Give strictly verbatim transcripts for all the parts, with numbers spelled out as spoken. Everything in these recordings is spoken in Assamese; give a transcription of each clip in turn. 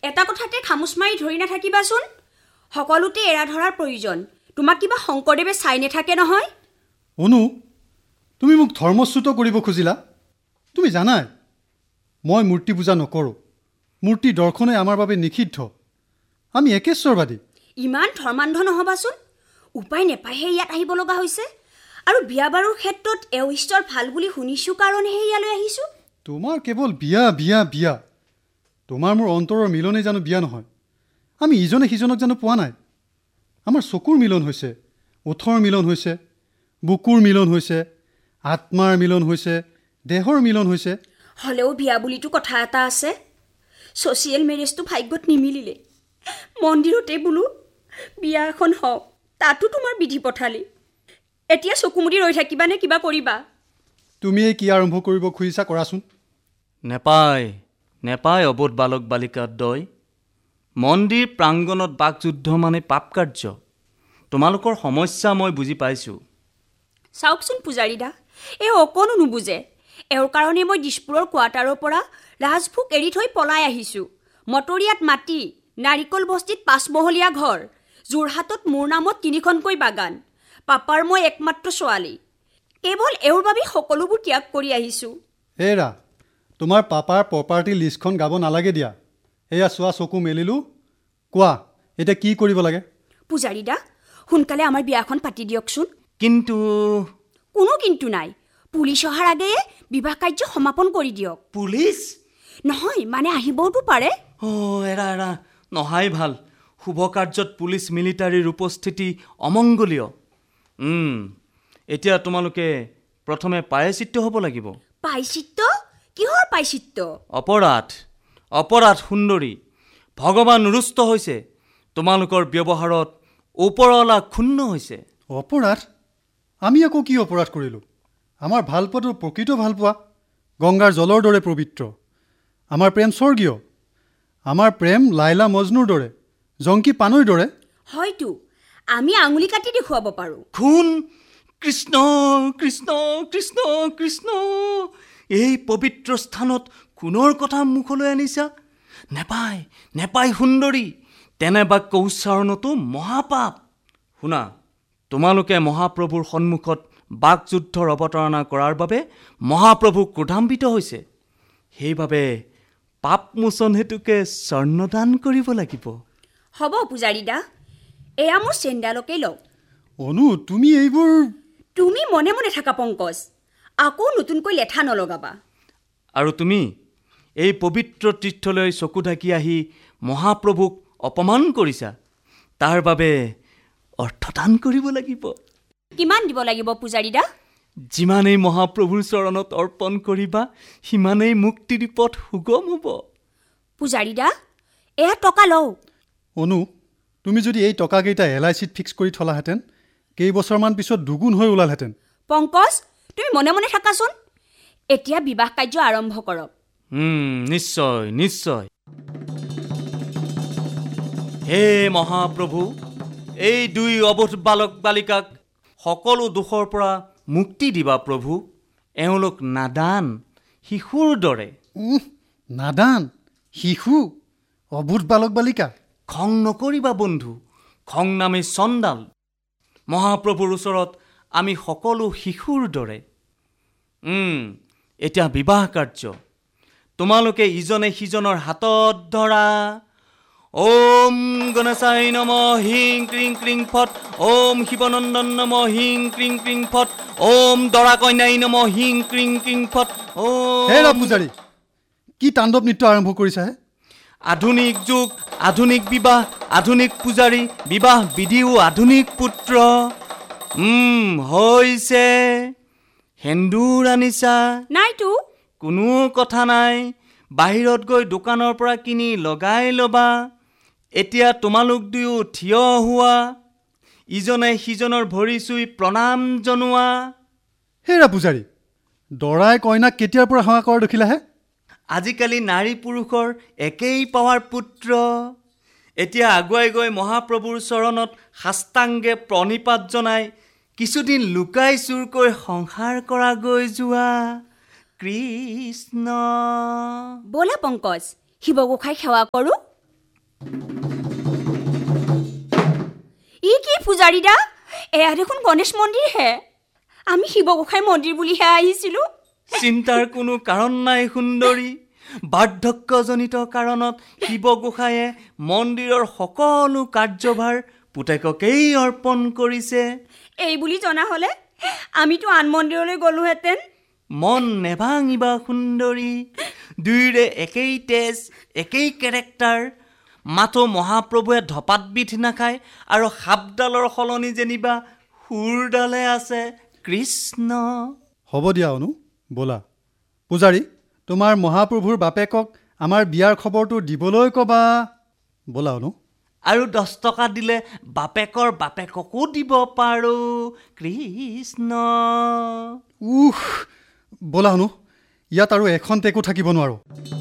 এটা কথাতে খামুচ মাৰি ধৰি নাথাকিবাচোন। সকলোতে এৰা ধৰাৰ প্ৰয়োজন। তোমাক কিবা শংকৰদেৱে চাই নাথাকে নহয়। অনু, তুমি মোক ধৰ্মচ্যুত কৰিব খুজিলা। তুমি জানাই মই মূৰ্তি পূজা নকৰোঁ। মূৰ্তি দৰ্শনে আমাৰ বাবে নিষিদ্ধ। আমি একেশ্বৰবাদী। ইমান ধৰ্মান্ধ নহবাচোন। উপায় নেপায়হে ইয়াত আহিব লগা হৈছে। আৰু বিয়া বাৰুৰ ক্ষেত্ৰত এওঁ ঈশ্বৰ ভাল বুলি শুনিছোঁ কাৰণেহে ইয়ালৈ আহিছোঁ। তোমাৰ কেৱল বিয়া বিয়া বিয়া। তোমাৰ মোৰ অন্তৰৰ মিলনে জানো বিয়া নহয়? আমি ইজনে সিজনক জানো পোৱা নাই? আমাৰ চকুৰ মিলন হৈছে, ওঠৰ মিলন হৈছে, বুকুৰ মিলন হৈছে, আত্মাৰ মিলন হৈছে, দেহৰ মিলন হৈছে। হ'লেও বিয়া বুলিতো কথা এটা আছে। ছ'চিয়েল মেৰেজটো ভাগ্যত নিমিলিলে। মন্দিৰতে বোলো বিয়া এখন হওক, তাতো তোমাৰ বিধি পঠালি। এতিয়া চকুমুদি ৰৈ থাকিবা নে কিবা কৰিবা? তুমি এই কি আৰম্ভ কৰিব খুজিছা কৰাচোন। নেপায় নেপায় অবোধ বালক বালিকা দ্বয়। মন্দিৰ প্ৰাংগণত বাকযুদ্ধ মানে পাপ কাৰ্য। তোমালোকৰ সমস্যা মই বুজি পাইছোঁ। চাওকচোন পূজাৰীদা, এওঁ অকণো নুবুজে। এওঁৰ কাৰণে মই দিছপুৰৰ কোৱাৰ্টাৰৰ পৰা ৰাজভোগ এৰি থৈ পলাই আহিছোঁ। মটৰিয়াত মাটি, নাৰিকল বস্তিত পাঁচমহলীয়া ঘৰ, যোৰহাটত মোৰ নামত তিনিখনকৈ বাগান। পাপাৰ মই একমাত্ৰ ছোৱালী। কেৱল এওঁৰ বাবে সকলোবোৰ ত্যাগ কৰি আহিছোঁ। এৰা, তোমাৰ পাপাৰ প্ৰপাৰ্টি লিষ্টখন গাব নালাগে দিয়া। এয়া চোৱা, চকু মেলিলোঁ। কোৱা এতিয়া কি কৰিব লাগে? পূজাৰীদা, সোনকালে আমাৰ বিয়াখন পাতি দিয়কচোন। কিন্তু কোনো কিন্তু নাই। পুলিচ অহাৰ আগেয়ে বিবাহ কাৰ্য সমাপন কৰি দিয়ক। পুলিচ নহয়, মানে আহিবওতো পাৰে। অ' এৰা এৰা, নহাই ভাল। শুভ কাৰ্যত পুলিচ মিলিটাৰীৰ উপস্থিতি অমংগলীয়। এতিয়া তোমালোকে প্ৰথমে প্ৰায়শ্চিত্ত হ'ব লাগিব। প্ৰায়শ্চিত্ত? কিহৰ প্ৰায়শ্চিত্ত? অপৰাধ অপৰাধ সুন্দৰী। ভগৱান ৰুষ্ট হৈছে। তোমালোকৰ ব্যৱহাৰত ওপৰৱালা ক্ষুণ্ণ হৈছে। অপৰাধ? আমি আকৌ কি অপৰাধ কৰিলোঁ? আমাৰ ভালপোৱাটো প্ৰকৃত ভালপোৱা, গংগাৰ জলৰ দৰে পবিত্ৰ। আমাৰ প্ৰেম স্বৰ্গীয়। আমাৰ প্ৰেম লাইলা মজনুৰ দৰে, জংকী পানৈৰ দৰে। হয়তো আমি আঙুলি কাটি দেখুৱাব পাৰোঁ। খুন কৃষ্ণ কৃষ্ণ কৃষ্ণ কৃষ্ণ। এই পবিত্ৰ স্থানত কোনৰ কথা মুখলৈ আনিছা? নেপায় নেপায় সুন্দৰী। তেনে বাক্য উচ্চাৰণতো মহাপাপ। শুনা, তোমালোকে মহাপ্ৰভুৰ সন্মুখত বাকযুদ্ধৰ অৱতাৰণা কৰাৰ বাবে মহাপ্ৰভু ক্ৰোধান্বিত হৈছে। সেইবাবে পাপমোচন হেতুকে স্বৰ্ণদান কৰিব লাগিব। হ'ব পূজাৰীদা, এয়া মোৰ চেণ্ডালকেই লওক। অনু, তুমি এইবোৰ তুমি মনে মনে থাকা পংকজ। আকৌ নতুনকৈ লেঠা নলগাবা। আৰু তুমি এই পবিত্ৰ তীৰ্থলৈ চকু ঢাকি আহি মহাপ্ৰভুক অপমান কৰিছা। তাৰ বাবে অৰ্থদান কৰিব লাগিব। কিমান দিব লাগিব পূজাৰীদা? যিমানেই মহাপ্ৰভুৰ চৰণত অৰ্পণ কৰিবা, সিমানেই মুক্তিৰ পথ সুগম হ'ব। পূজাৰীদা, এয়া টকা লওঁ। অনু, তুমি যদি এই টকাকেইটা এল আই চিত ফিক্স কৰি থলাহেঁতেন, কেইবছৰমান পিছত দুগুণ হৈ ওলালহেঁতেন। পংকজ, তুমি মনে মনে থাকাচোন। এতিয়া বিবাহ কাৰ্য আৰম্ভ কৰক। নিশ্চয় নিশ্চয়। হে মহাপ্ৰভু, এই দুই অবোধ বালক বালিকাক সকলো দোষৰ পৰা মুক্তি দিবা প্ৰভু। এওঁলোক নাদান শিশুৰ দৰে। নাদান শিশু, অবোধ বালক বালিকা। খং নকৰিবা বন্ধু, খং নামে চণ্ডাল। মহাপ্ৰভুৰ ওচৰত আমি সকলো শিশুৰ দৰে। এতিয়া বিবাহ কাৰ্য। তোমালোকে ইজনে সিজনৰ হাতত ধৰা। ওম গণেশাই নম হিং ক্ৰিং ক্ৰিং ফট। ওম শিৱনন্দন নম হিং ক্ৰিং ক্ৰিং ফট। ওম দৰা কন্যাই নম হিং ক্ৰিং ক্ৰিং ফট। হেৰা পূজাৰী, কি তাণ্ডৱ নৃত্য আৰম্ভ কৰিছা হে? আধুনিক যুগ, আধুনিক বিবাহ, আধুনিক পূজাৰী, বিবাহ বিধিও আধুনিক পুত্ৰ। উম হৈছে সেন্দুৰ আনিছা? নাইতো। কোনো কথা নাই, বাহিৰত গৈ দোকানৰ পৰা কিনি লগাই ল'বা। এতিয়া তোমালোক দুয়ো থিয় হোৱা, ইজনে সিজনৰ ভৰি চুই প্ৰণাম জনোৱা। হেৰা পূজাৰী, দৰাই কইনাক কেতিয়াৰ পৰা সেৱা কৰা দেখিলাহে? আজিকালি নাৰী পুৰুষৰ একেই পাৱাৰ পুত্ৰ। এতিয়া আগুৱাই গৈ মহাপ্ৰভুৰ চৰণত সাষ্টাংগে প্ৰণিপাত জনাই কিছুদিন লুকাই চুৰকৈ সংসাৰ কৰা গৈ যোৱা। কৃষ্ণ। ব'লা পংকজ, শিৱগোসাঁইক সেৱা কৰোঁ। ই কি পূজাৰীদা, এয়া দেখোন গণেশ মন্দিৰহে। আমি শিৱগোসাঁই মন্দিৰ বুলিহে আহিছিলোঁ। চিন্তাৰ কোনো কাৰণ নাই সুন্দৰী। বাৰ্ধক্যজনিত কাৰণত শিৱগোসাঁয়ে মন্দিৰৰ সকলো কাৰ্যভাৰ পুতেককেই অৰ্পণ কৰিছে। এই বুলি জনা হ'লে আমিতো আন মন্দিৰলৈ গ'লোহেঁতেন। মন নেভাঙিবা সুন্দৰী, দুয়োৰে একেই তেজ, একেই কেৰেক্টাৰ। মাথো মহাপ্ৰভুৱে ধপাতবিধ নাখায় আৰু সাপডালৰ সলনি যেনিবা সুৰডালে আছে কৃষ্ণ। হ'ব দিয়া অনু, ব'লা। পূজাৰী, তোমাৰ মহাপ্ৰভুৰ বাপেকক আমাৰ বিয়াৰ খবৰটো দিবলৈ ক'বা। ব'লা অনু। আৰু দহ টকা দিলে বাপেকৰ বাপেককো দিব পাৰোঁ কৃষ্ণ। উহ, ব'লা অনু, ইয়াত আৰু এখন টেকো থাকিব নোৱাৰোঁ।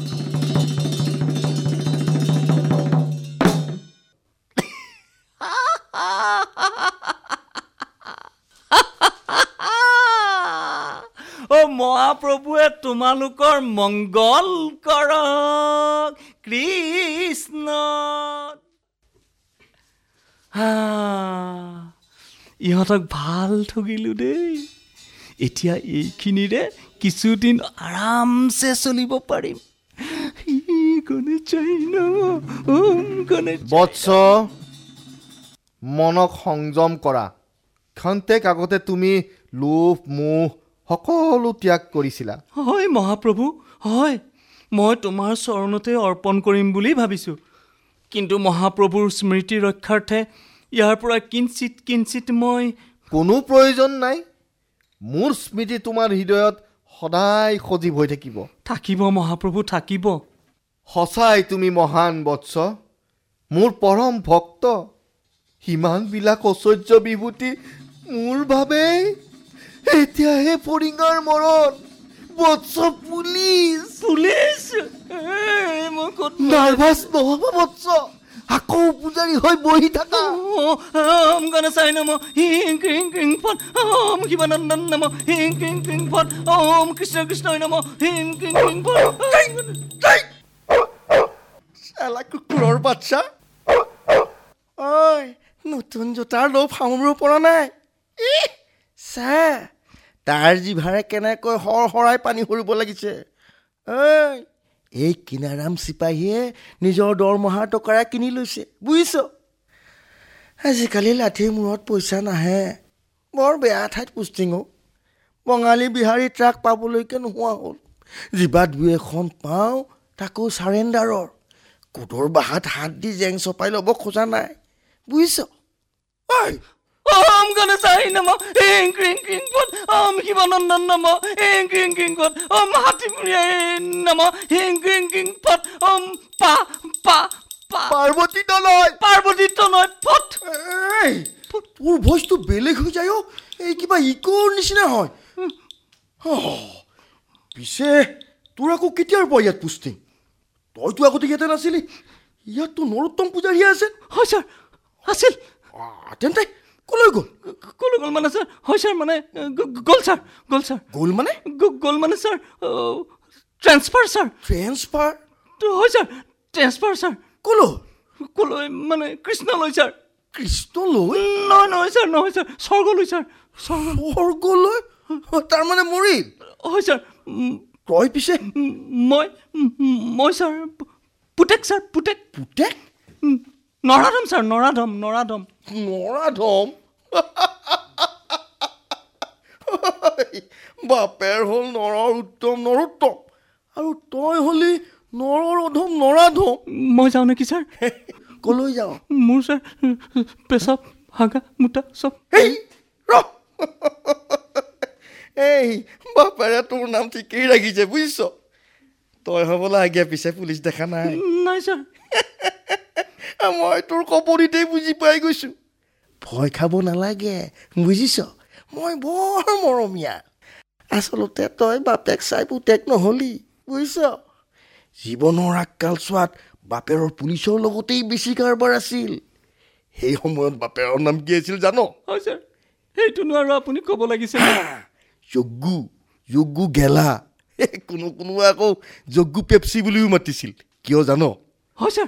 অ মহাপ্ৰভুৱে তোমালোকৰ মংগল কৰক কৃষ্ণ। ইহঁতক ভাল ঠগিলোঁ দেই। এতিয়া এইখিনিৰে কিছুদিন আৰামছে চলিব পাৰিম। বৎস, মনক সংযম কৰা। ক্ষন্তেক আগতে তুমি লোভ মোহ সকলো ত্যাগ কৰিছিলা। হয় মহাপ্ৰভু, হয়। মই তোমাৰ চৰণতে অৰ্পণ কৰিম বুলি ভাবিছোঁ, কিন্তু মহাপ্ৰভুৰ স্মৃতি ৰক্ষাৰ্থে ইয়াৰ পৰা কিঞ্চিত কিঞ্চিত মই। কোনো প্ৰয়োজন নাই। মোৰ স্মৃতি তোমাৰ হৃদয়ত সদায় সজীৱ হৈ থাকিব। থাকিব মহাপ্ৰভু, থাকিব। সঁচাই তুমি মহান বৎস, মোৰ পৰম ভক্ত। সিমানবিলাক ঐশ্বৰ্য বিভূতি মোৰ বাবেই। এতিয়াহে ফৰিঙাৰ মৰণ। বৎস পুলিচ পুলিচ নাৰ্ভাছ নহ'ব বৎস। আকৌ পূজাৰী হৈ বহি থাকা। ওম গণেশায় নমঃ হিং ক্ৰিং ক্ৰিং ফট। ওম শিৱানন্দন নমঃ হিং ক্ৰিং ক্ৰিং ফট। ওম কৃষ্ণ কৃষ্ণই নমঃ হিং ক্ৰিং ক্ৰিং ফট। চালা কুকুৰৰ বাচ্চা। ঐ, নতুন জোতাৰ লোভ সামৰিব পৰা নাই। চা, তাৰ জিভাৰে কেনেকৈ সৰ সৰাই পানী সৰিব লাগিছে। ঐ, এই কিনাৰাম চিপাহীয়ে নিজৰ দৰমহাৰ টকাৰে কিনি লৈছে, বুজিছ। আজিকালি লাঠিৰ মূৰত পইচা নাহে। বৰ বেয়া ঠাইত পোষ্টিঙো। বঙালী বিহাৰী ট্ৰাক পাবলৈকে নোহোৱা হ'ল। জিভাত দুই এখন পাওঁ, তাকো চাৰেণ্ডাৰৰ। কোটৰ বাহাত হাত দি জেং চপাই ল'ব খোজা নাই, বুজিছ। ঐ, ওম গণেশায় নমঃ হিং ক্ৰিং ক্ৰিং ফট। ওম শিৱানন্দন নমঃ হিং ক্ৰিং ক্ৰিং ফট। ওম হাতীমুৰিয়াই নমঃ হিং ক্ৰিং ক্ৰিং ফট। ওম পা পা পা পাৰ্বতী তনয় পাৰ্বতী তনয় ফট। এই, তোৰ ভইচটো বেলেগ হৈ যায়। এই কিবা ইকোৰ নিচিনা হয়। পিছে তোৰ আকৌ কেতিয়াৰ পৰা ইয়াত পোষ্টিং? তইতো আগতে ইয়াতে নাছিলি। ইয়াততো নৰোত্তম পূজাৰী আছে। হয় ছাৰ, আছিল। তেন্তে কলৈ গ'ল? কলৈ গ'ল মানে ছাৰ? হয় ছাৰ, মানে গ'ল ছাৰ, গ'ল ছাৰ। গ'ল মানে? গ'ল মানে ছাৰ ট্ৰেন্সফাৰ ছাৰ। ট্ৰেন্সফাৰ? হয় ছাৰ, ট্ৰেন্সফাৰ ছাৰ। কলৈ? কলৈ মানে কৃষ্ণলৈ ছাৰ। কৃষ্ণলৈ? নহয় নহয় ছাৰ, নহয় ছাৰ, স্বৰ্গলৈ ছাৰ। স্বৰ্গলৈ? তাৰমানে মৰিল? হয় ছাৰ। তই পিছে? মই মই ছাৰ পুতেক ছাৰ, পুতেক। পুতেক? নৰাধম ছাৰ, নৰাধম, নৰাধম। নৰাধম? বাপেৰ হ'ল নৰৰ উত্তম নৰোত্তম, আৰু তই হলি নৰৰ অধম নৰাধম। মই যাওঁ নেকি ছাৰ? কলৈ যাওঁ? মোৰ ছাৰ পেচাব হাগা মোটা চব। এই ৰ, এই বাপেৰে তোৰ নাম ঠিকেই ৰাখিছে, বুজিছ। তই হ'বলৈ আগে পিছে পুলিচ দেখা নাই? নাই ছাৰ। মই তোৰ কপনিতেই বুজি পাই গৈছোঁ। ভয় খাব নালাগে, বুজিছ। মই বৰ মৰমীয়া। আচলতে তই বাপেক চাই পুতেক নহলি, বুজিছ। জীৱনৰ আগকাল চোৱাত বাপেৰৰ পুলিচৰ লগতেই বেছি কাৰবাৰ আছিল। সেই সময়ত বাপেৰৰ নাম কি আছিল জানো? হয় ছাৰ, সেইটোনো আৰু আপুনি ক'ব লাগিছে। যজ্ঞু, যজ্ঞু গেলা। কোনো কোনো আকৌ যজ্ঞু পেপচি বুলিও মাতিছিল। কিয় জানো? হয় ছাৰ,